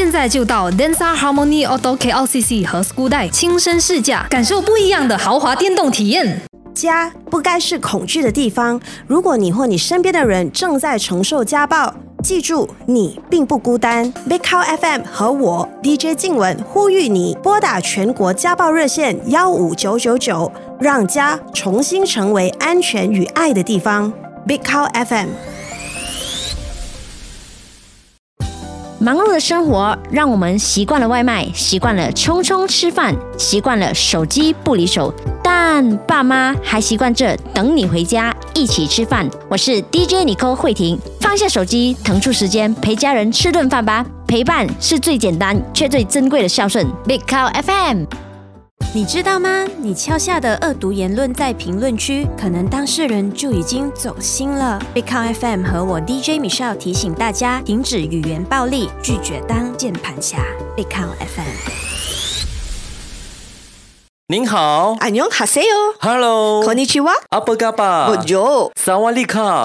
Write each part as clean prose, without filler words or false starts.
现在就到 Densar Harmony Auto KLCC 和 Skudai 亲身试驾，感受不一样的豪华电动体验。 家不该是恐惧的地方。如果你或你身边的人正在承受家暴，记住，你并不孤单。Big Cow FM 和我 DJ 静雯呼吁你拨打全国家暴热线15999，让家重新成为安全与爱的地方。Big Cow FM。 忙碌的生活让我们习惯了外卖，习惯了匆匆吃饭，习惯了手机不离手，但爸妈还习惯着等你回家一起吃饭。我是 DJ Nicole 慧婷，放下手机，腾出时间陪家人吃顿饭吧。陪伴是最简单却最珍贵的孝顺。Big Cow FM。 你知道吗？你敲下的恶毒言论在评论区，可能当事人就已经走心了。Big Cow FM 和我 DJ Michelle 提醒大家，停止语言暴力，拒绝当键盘侠。Big Cow FM。 您好， 안녕하세요。 Hello， konnichiwa， apa kabar， Bonjour， 사와디카。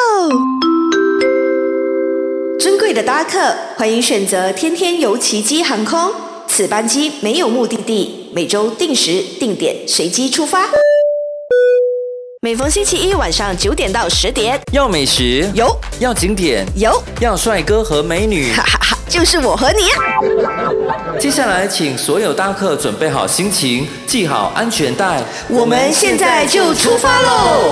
尊贵的搭客，欢迎选择天天游奇迹航空。此班机没有目的地，每周定时定点随机出发。每逢星期一晚上9点到10点， 要美食有， 要景点有， 要帅哥和美女， 哈哈哈，就是我和你啊！ 接下来请所有搭客准备好心情，系好安全带， 我们现在就出发喽！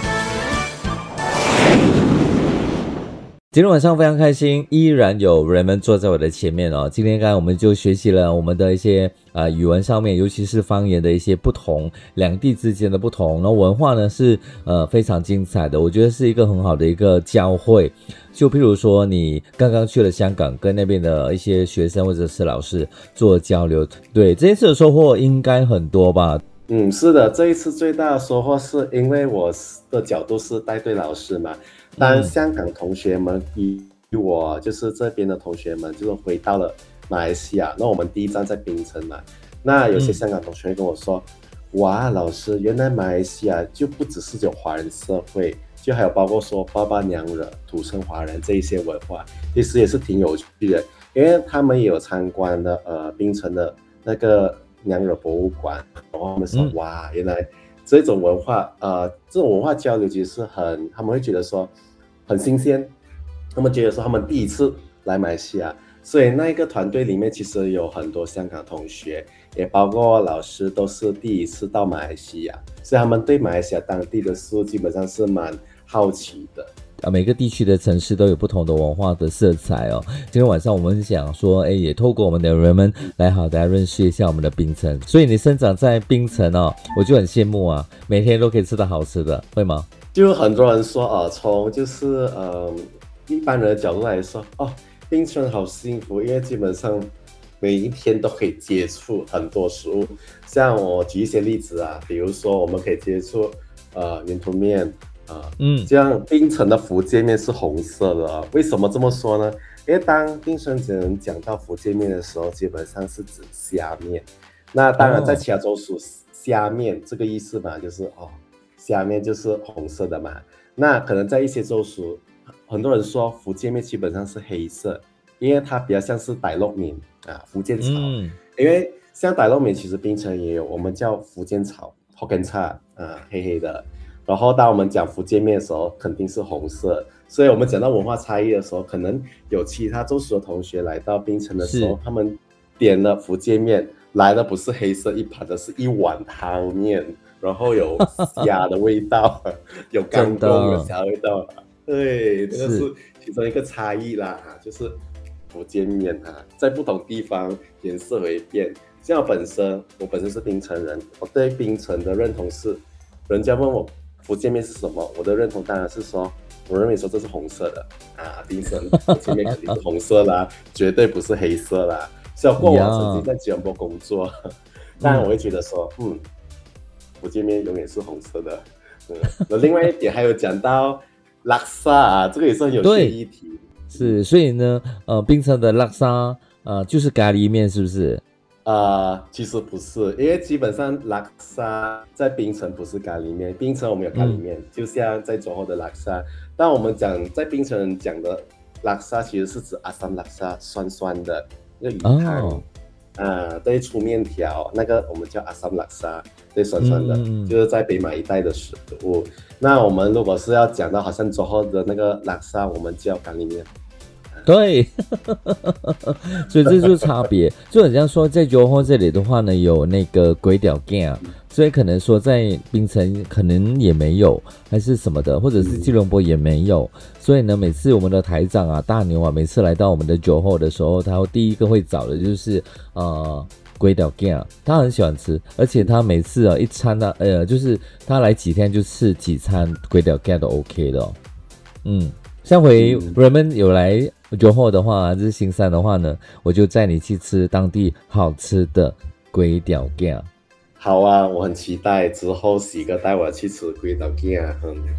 今天晚上非常开心，依然有人们坐在我的前面哦。今天刚才我们就学习了我们的一些语文上面，尤其是方言的一些不同，两地之间的不同，然后文化呢是非常精彩的，我觉得是一个很好的一个交汇。就譬如说你刚刚去了香港，跟那边的一些学生或者是老师做交流，对这一次的收获应该很多吧？ 是的，这一次最大的收获是因为我的角度是带队老师嘛，当香港同学们与我就是这边的同学们就是回到了马来西亚，那我们第一站在槟城嘛，那有些香港同学会跟我说，哇，老师，原来马来西亚就不只是有华人社会，就还有包括说爸爸娘惹、土生华人这一些文化，其实也是挺有趣的，因为他们也有参观的槟城的那个娘惹博物馆，然后他们说，哇，原来这种文化这种文化交流其实是他们会觉得说很新鲜，他们觉得说他们第一次来马来西亚，所以那一个团队里面其实有很多香港同学，也包括老师都是第一次到马来西亚，所以他们对马来西亚当地的事物基本上是蛮好奇的。 每个地区的城市都有不同的文化的色彩哦。今天晚上我们想说，也透过我们的人们来好大家认识一下我们的槟城。所以你生长在槟城哦，我就很羡慕啊，每天都可以吃到好吃的，会吗？ 就很多人说从就是一般人的角度来说，槟城好幸福，因为基本上每一天都可以接触很多食物。像我举一些例子啊，比如说我们可以接触圆头面。这样槟城的福建面是红色的，为什么这么说呢？因为当槟城人讲到福建面的时候，基本上是指虾面。那当然在其他州属，虾面这个意思嘛，就是虾面就是红色的嘛。那可能在一些州属，很多人说福建面基本上是黑色，因为它比较像是傣肉面福建炒。因为像傣肉面其实槟城也有，我们叫福建炒 Hokkien 炒黑黑的。然后当我们讲福建面的时候肯定是红色，所以我们讲到文化差异的时候，可能有其他州属的同学来到槟城的时候，他们点了福建面，来的不是黑色一盘的，是一碗汤面，然后有虾的味道有干锅有虾的味道，对，这个是其中一个差异啦，就是福建面在不同地方颜色会变。像我本身是槟城人，我对槟城的认同是，人家问我福建面是什么？我的认同当然是说，我认为说这是红色的槟城福建面肯定是红色啦，绝对不是黑色啦。所以过往曾经在吉隆坡工作，当然我会觉得说，福建面永远是红色的。那另外一点还有讲到拉萨这个也是很有趣的议题。 是，所以呢，槟城的拉萨就是咖喱面，是不是？ 其实不是，因为基本上拉萨在槟城不是咖喱面，槟城我们有咖喱面，就像在johor的拉萨。但我们讲在槟城讲的拉萨，其实是指阿萨姆拉萨，酸酸的那个鱼汤。对，粗面条，那个我们叫阿萨姆拉沙，对，酸酸的，就是在北马一带的食物。那我们如果是要讲到好像之后的那个拉沙，我们叫咖喱面。 对，所以这就是差别。就很像说，在九后这里的话呢，有那个鬼屌干，所以可能说在槟城可能也没有，还是什么的，或者是吉隆坡也没有。所以呢，每次我们的台长啊、大牛啊，每次来到我们的九后的时候，他第一个会找的就是鬼屌干，他很喜欢吃，而且他每次一餐呢，就是他来几天就吃几餐鬼屌干都 OK 的哦。下回人们有来九后的话，就是新山的话呢，我就载你去吃当地好吃的鬼屌干。 好啊，我很期待之后喜哥带我去吃鬼屌干，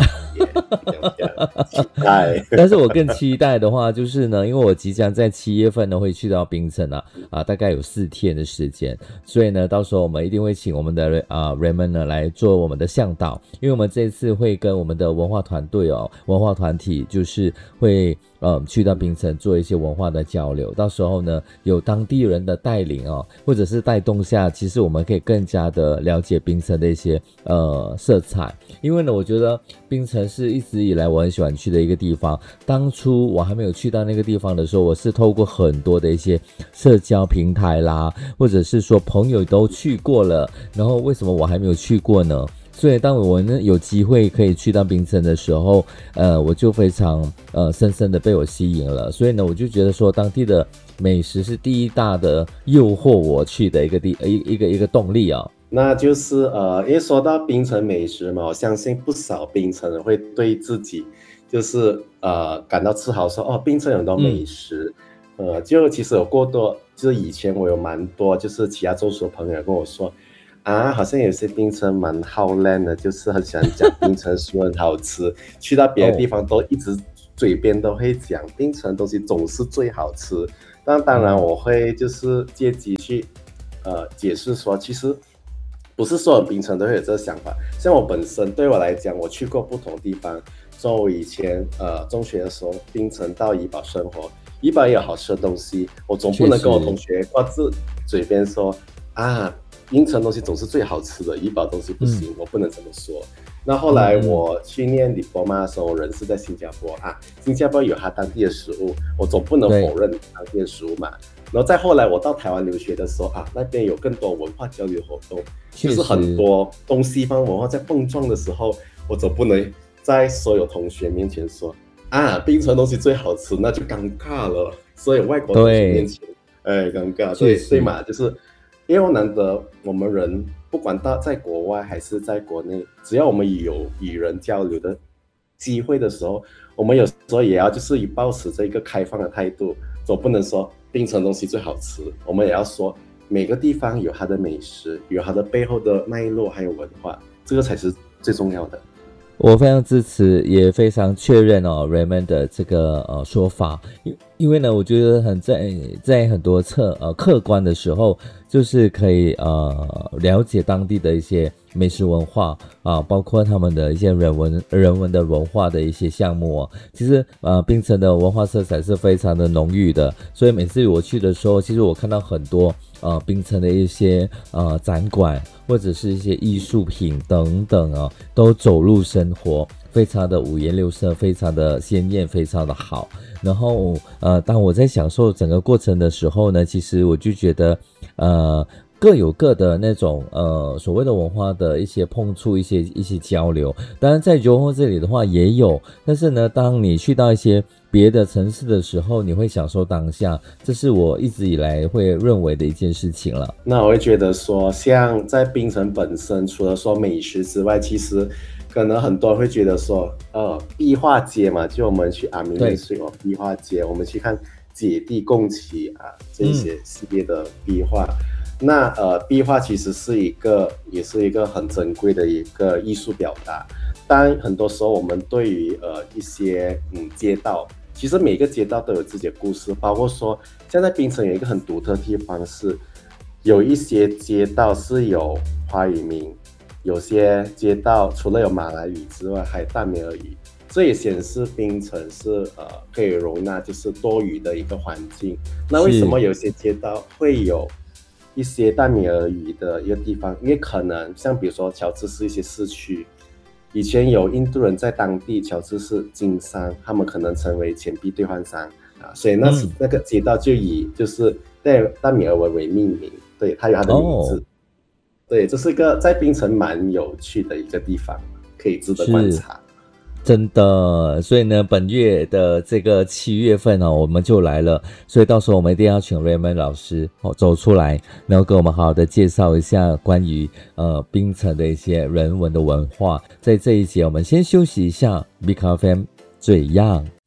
期待。 但是我更期待的话就是呢，因为我即将在7月份呢会去到槟城大概有4天的时间，所以呢，到时候我们一定会请我们的Raymond 呢来做我们的向导，因为我们这次会跟我们的文化团队文化团体就是会去到槟城做一些文化的交流，到时候呢有当地人的带领或者是带动下，其实我们可以更加的了解槟城的一些色彩。因为呢，我觉得槟城是一直以来我很喜欢去的一个地方。当初我还没有去到那个地方的时候，我是透过很多的一些社交平台啦，或者是说朋友都去过了，然后为什么我还没有去过呢？所以当我呢有机会可以去到槟城的时候，我就非常深深的被我吸引了。所以呢，我就觉得说当地的美食是第一大的诱惑我去的一个动力啊。 那就是因为说到槟城美食嘛，我相信不少槟城人会对自己就是感到自豪说，槟城有很多美食。就其实有过多，就是以前我有蛮多就是其他州属的朋友跟我说好像有些槟城蛮好烂的，就是很喜欢讲槟城食物很好吃，去到别的地方都一直嘴边都会讲槟城的东西总是最好吃。但当然我会就是借机去解释说，其实不是所有槟城都会有这个想法。像我本身对我来讲，我去过不同地方，所以我以前中学的时候槟城到怡保生活，怡保也有好吃的东西，我总不能跟我同学挂自嘴边说槟城东西总是最好吃的，怡保东西不行，我不能这么说。那后来我去念 diploma 的时候，我人是在新加坡新加坡有它当地的食物，我总不能否认当地的食物嘛。然后再后来我到台湾留学的时候那边有更多文化交流活动，就是很多东西方文化在碰撞的时候，我总不能在所有同学面前说槟城东西最好吃，那就尴尬了。所以外国同学面前尴尬，对嘛，就是因为难得我们人不管在国外还是在国内，只要我们有与人交流的机会的时候，我们有时候也要就是以保持着一个开放的态度，总不能说槟城东西最好吃，我们也要说每个地方有它的美食，有它的背后的脉络还有文化，这个才是最重要的。 我非常支持，也非常确认Raymond 的这个说法，因为呢，我觉得在很多客观的时候，就是可以了解当地的一些美食文化包括他们的一些人文的文化的一些项目其实槟城的文化色彩是非常的浓郁的，所以每次我去的时候，其实我看到很多槟城的一些展馆或者是一些艺术品等等都走入生活，非常的五颜六色，非常的鲜艳，非常的好。然后当我在享受整个过程的时候呢，其实我就觉得各有各的那种所谓的文化的一些碰触，一些交流。当然在九后这里的话也有，但是呢，当你去到一些别的城市的时候，你会享受当下，这是我一直以来会认为的一件事情了。 那我会觉得说，像在槟城本身，除了说美食之外，其实可能很多人会觉得说壁画街嘛，就我们去阿明内水壁画街，我们去看姐弟共骑这些系列的壁画。那壁画其实也是一个很珍贵的一个艺术表达。当然很多时候我们对于一些街道，其实每个街道都有自己的故事，包括说现在槟城有一个很独特的地方是，有一些街道是有华语名，有些街道除了有马来语之外还有淡美尔语， 这也显示槟城是可以容纳就是多雨的一个环境。那为什么有些街道会有一些淡米尔语的一个地方？因为可能像比如说乔治市一些市区，以前有印度人在当地乔治市经商，他们可能成为钱币兑换商所以那个街道就以就是淡米尔文为命名，对，它有它的名字。对，这是一个在槟城蛮有趣的一个地方，可以值得观察。 真的，所以呢，本月的这个7月份我们就来了，所以到时候我们一定要请 Raymond 老师走出来，然后给我们好好的介绍一下关于槟城的一些人文的文化。在这一节，我们先休息一下 ，Big FM 最样。